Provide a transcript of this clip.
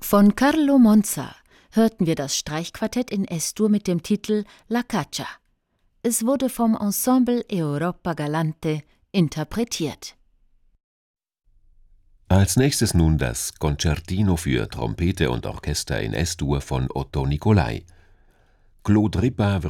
Von Carlo Monza hörten wir das Streichquartett in Es-Dur mit dem Titel La Caccia. Es wurde vom Ensemble Europa Galante interpretiert. Als nächstes nun das Concertino für Trompete und Orchester in Es-Dur von Otto Nicolai. Claude Ripa